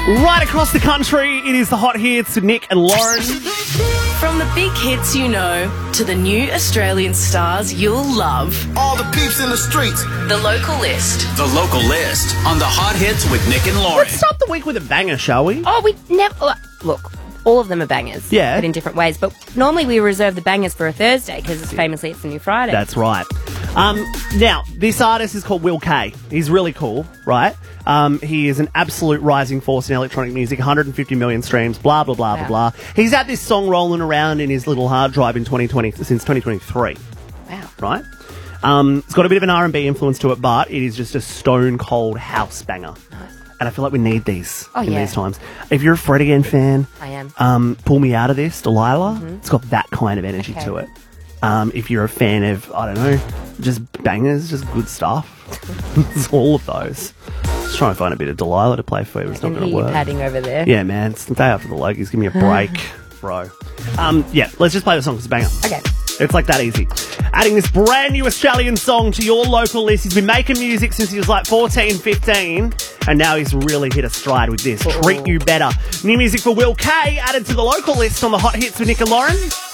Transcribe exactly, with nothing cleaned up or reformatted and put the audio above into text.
Right across the country, it is the hot hits with Nick and Lauren. From the big hits you know to the new Australian stars you'll love. All the peeps in the streets. The Local List. The Local List on the hot hits with Nick and Lauren. Let's start the week with a banger, shall we? Oh, we never... Look, all of them are bangers. Yeah. But in different ways. But normally we reserve the bangers for a Thursday because it's famously it's the new Friday. That's right. Um, now, this artist is called Will K. He's really cool, right? Um, he is an absolute rising force in electronic music, one hundred fifty million streams, blah, blah, blah, Wow. blah, blah. He's had this song rolling around in his little hard drive in twenty twenty since twenty twenty-three, Wow. right? Um, it's got a bit of an R and B influence to it, but it is just a stone-cold house banger. And I feel like we need these Oh, in yeah. these times. If you're a Fred Again fan, I am. um, Pull Me Out of This, Delilah, it's got that kind of energy Okay. to it. Um, if you're a fan of, I don't know, just bangers, just good stuff, it's all of those. Just trying to find a bit of Delilah to play for you, but it's I not can going to hear you work. padding over there. Yeah, man, it's the day after the Logies. Give me a break, bro. Um, yeah, let's just play the song because it's a banger. Okay. It's like that easy. Adding this brand new Australian song to your local list. He's been making music since he was like fourteen, fifteen, and now he's really hit a stride with this. Ooh. Treat You Better. New music for Will K added to the local list on the hot hits with Nick and Lauren.